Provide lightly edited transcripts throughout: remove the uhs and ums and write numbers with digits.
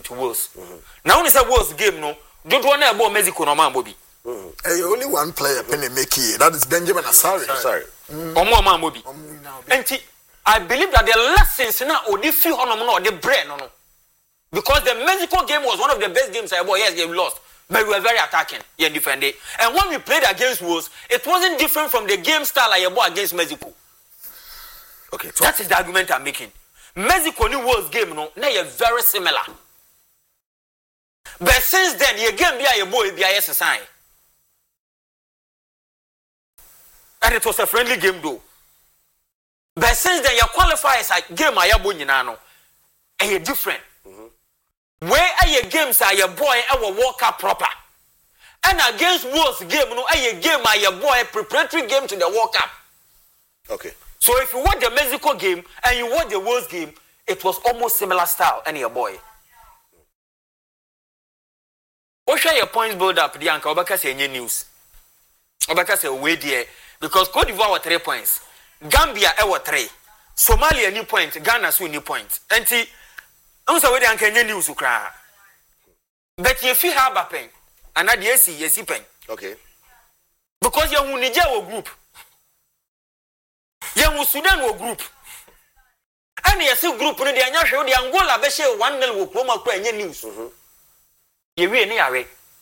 to Wales. Now when it's a Wales game, no, don't want to Mexico no man, Bobby. Only one player penny make it. That is Benjamin Asari. Sorry. Omo man, Bobby. And I believe that the lessons now or the few on the brain, no. Because the Mexico game was one of the best games I bought. Yes, they lost. But we were very attacking and defending. And when we played against Wales, it wasn't different from the game style I bought against Mexico. Okay, so that is the argument I'm making. Mexico new Wales game, no, they are very similar. But since then, your game be a boy, be a sign. And it was a friendly game, though. But since then, your qualifiers a game I have no, and you're different. Where are your games are your boy our walk up proper? And against Wales game, no, are your game are your boy preparatory game to the walk up. Okay. So if you watch the Mexico game and you watch the Wales game, it was almost similar style. And your boy. What share your points build up? The uncle Obaka say any news. Obaka say wait there because Cote d'Ivoire were 3 points, Gambia were 3, Somalia new point, Ghana so new point. And I'm sorry, the uncle any news to cry. But if you have a pen, and at the yes, pen. Okay. Because you are Niger group. You Sudan will group. And you see group in the Angola, the Angola, Beshe 1-0 will come up any news. You really are.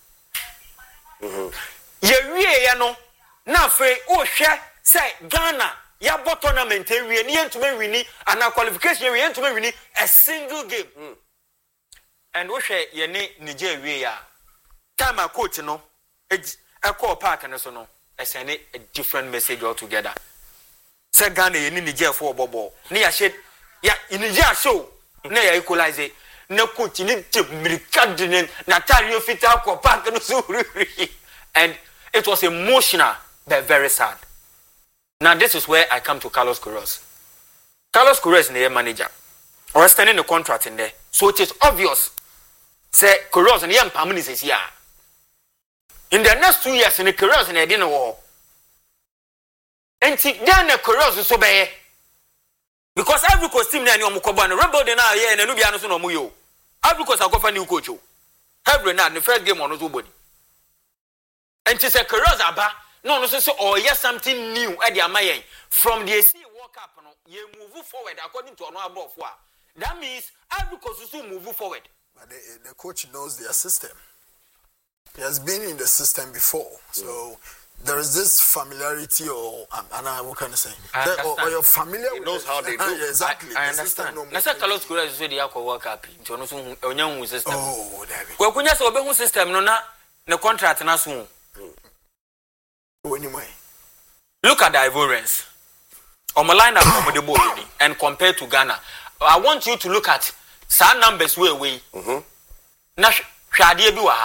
You know, now free, oh, share, say Ghana, ya bought tournament, we need to be winning, and our qualification, we need to be winning a single game. And we share your name, Nigeria. Time a coach, no, a call park and so no, I send a different message altogether. Say Ghana, you need Nigeria for Bobo. Near shed, ya in Nigeria show, near equalize it. No coach, you need to be cardinal, Natalia Fitako Park and so. And it was emotional, but very sad. Now, this is where I come to Carlos Queiroz. Carlos Queiroz is the manager. Or standing the contract in there. So it is obvious. Say, Queiroz and the young Pamini is here. In the next 2 years, in the Queiroz and the dinner war. And then the Queiroz is so bad. Because every costume now, you're Mukoban, Rebel in our year, and Nubiano no Muyo. Every course I go for new coach. Every night, the first game on nobody. And to say Queiroz Abba, no, so or yes, something new at the Amayen. From the AC walk up, you move forward according to another above. That means every course will move forward. But the coach knows their system. He has been in the system before. So there is this familiarity or what can I say? Or you're familiar he with knows how they do. Exactly. I understand. I said Carlos Queiroz is the Aqua work up into a young system. Oh, there we go. Well, when you say a system, no contract, na soon. Anyway, look at the Ivorians. On my line up the ball and compared to Ghana. I want you to look at some numbers way. Na shadi biwa.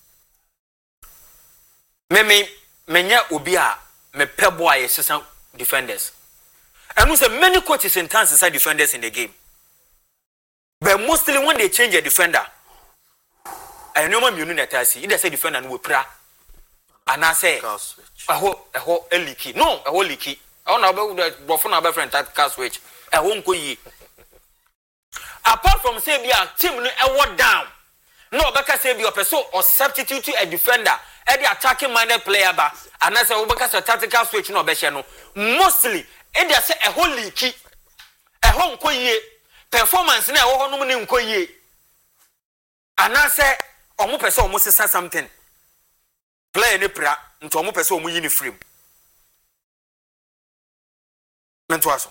Me ubia me peboy assistant defenders. And we say many coaches in turns inside defenders in the game. But mostly when they change a defender, I know my unit see either say defender and we pra. And I say, a whole leaky. No, a whole leaky. I don't know about the Bofana friend that cast switch. I won't go ye. Apart from say be a team a word down. No, because say be a person or substitute to a defender, a the attacking minded player, and I say, because a tactical switch no beshano. Mostly, and they say a whole leaky, a home koye, performance na a whole no koye. And I say, almost person almost say something. Play any pra into omo person omo yini frame. Mento aso.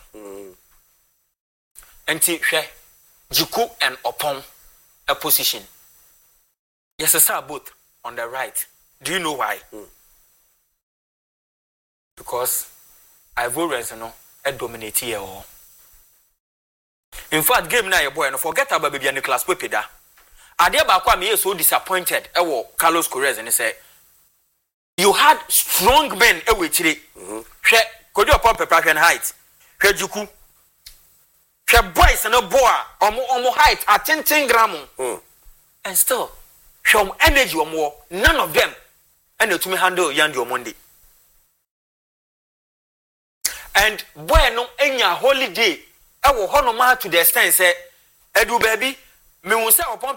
Enti hwe Jiku and Opon a position. Yes, sir, both on the right. Do you know why? Because Ivorians no dominate here. In fact, game na your boy no forget about baby Nicolas Pepe da. Ade ba kwa me so disappointed Carlos Queiroz and say you had strong men chire. Hwe Kodi Opon Pepe and height. Hwe Jiku. Hwe boys no boa omo height at 10 gram. And still show energy or more, none of them. And to me handle Yandi Monday. And boy no any holiday. I will honor to the extent say, Edu baby, me will say upon